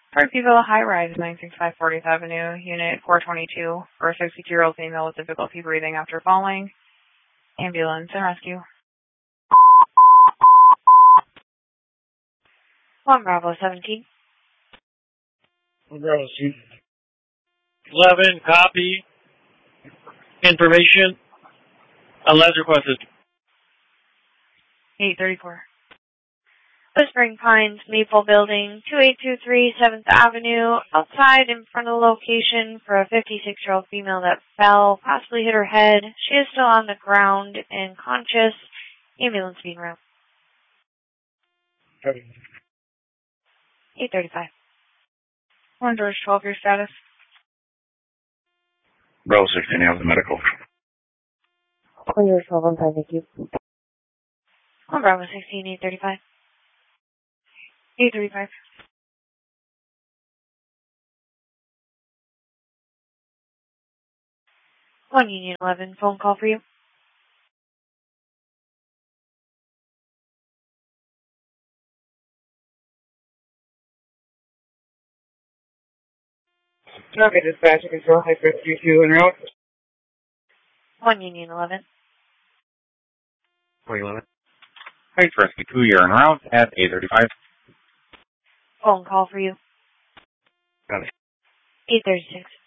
Park People High Rise, 965 40th Avenue, Unit 422, for a 62-year-old female with difficulty breathing after falling. Ambulance and rescue. 1 Bravo 17. 1 Bravo 11, copy. Information. Unless requested. 834. Whispering Pines, Maple Building, 2823 7th Avenue, outside in front of the location for a 56-year-old female that fell, possibly hit her head. She is still on the ground and conscious. Ambulance being routed. 835. 1 George 12, your status? Bravo 16, you have the medical. 1 George 12, I'm fine, thank you. 1 Bravo 16, 835. 835. 1 Union 11, phone call for you. Okay, dispatch, control, high first 32 en route. 1 Union 11. 411. Heights Rescue 2, you're en route at 835. Phone call for you. Got it. 836.